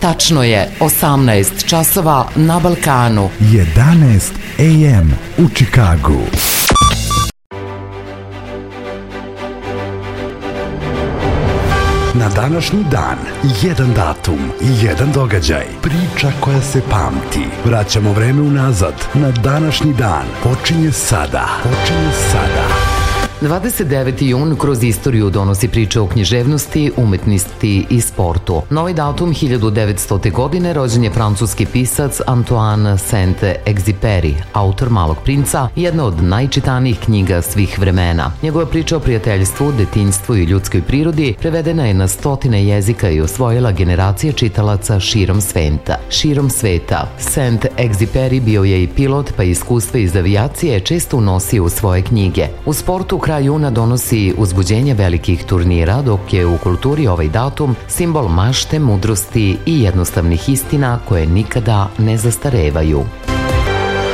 Tačno je 18 časova na Balkanu. 11 AM u Čikagu. Na današnji dan, jedan datum, jedan događaj, priča koja se pamti. Vraćamo vreme unazad. Na današnji dan počinje sada. 29. jun kroz istoriju donosi priče o književnosti, umetnosti i sportu. Na ovaj datum 1900. godine rođen je francuski pisac Antoine Saint-Exupéry, autor Malog princa, jedna od najčitanijih knjiga svih vremena. Njegova priča o prijateljstvu, detinjstvu i ljudskoj prirodi prevedena je na stotine jezika i osvojila generacije čitalaca širom sveta. Saint-Exupéry bio je i pilot, pa iskustva iz avijacije često unosio u svoje knjige. U sportu kraj juna donosi uzbuđenje velikih turnira, dok je u kulturi ovaj datum simbol mašte, mudrosti i jednostavnih istina koje nikada ne zastarevaju.